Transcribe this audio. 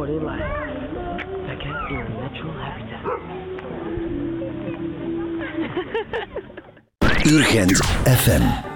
quality life. Second, your natural habitat. Urgent FM.